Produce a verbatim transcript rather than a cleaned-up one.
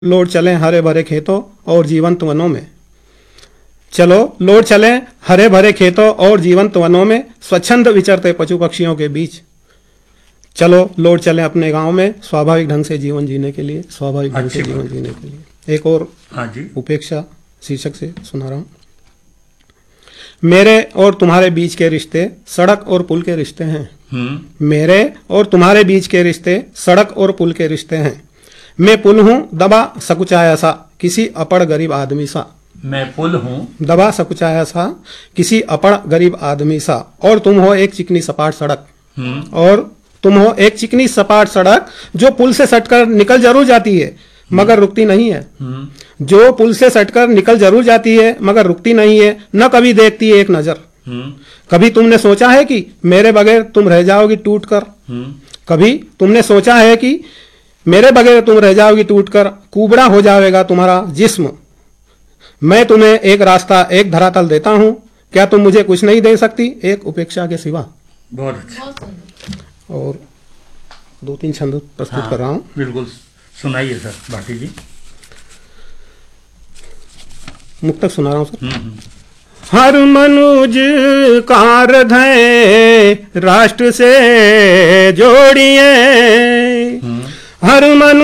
लौट चलें हरे भरे खेतों और जीवंत वनों में। चलो लौट चलें हरे भरे खेतों और जीवंत वनों में, स्वच्छंद विचरते पशु पक्षियों के बीच। चलो लौट चलें अपने गांव में, स्वाभाविक ढंग से जीवन जीने के लिए, स्वाभाविक ढंग से जीवन जीने के लिए। एक और हाँ जी। उपेक्षा शीर्षक से सुना रहा हूं। मेरे और तुम्हारे बीच के रिश्ते सड़क और पुल के रिश्ते हैं। मेरे और तुम्हारे बीच के रिश्ते सड़क और पुल के रिश्ते हैं। मैं पुल हूं दबा सकुचाया सा किसी अपड़ गरीब आदमी सा। मैं पुल हूं दबा सकुचाया सा किसी अपड़ गरीब आदमी सा, और तुम हो एक चिकनी सपाट सड़क। और तुम हो एक चिकनी सपाट सड़क जो पुल से सटकर निकल जरूर जाती है मगर रुकती नहीं है। जो पुल से सटकर निकल जरूर जाती है मगर रुकती नहीं है, न कभी देखती है एक नजर। कभी तुमने सोचा है कि मेरे बगैर तुम रह जाओगी टूट कर। कभी तुमने सोचा है कि मेरे बगैर तुम रह जाओगी टूट कर, कुबड़ा हो जाएगा तुम्हारा जिस्म। मैं तुम्हें एक रास्ता एक धरातल देता हूं, क्या तुम मुझे कुछ नहीं दे सकती एक उपेक्षा के सिवा। बहुत अच्छा। और दो तीन छंद प्रस्तुत हाँ, कर रहा हूं। बिल्कुल सुनाइए सर भाटी जी। मुक्तक सुना रहा हूं सर। हर मनुज कारधय राष्ट्र से जोड़िए, हर मनु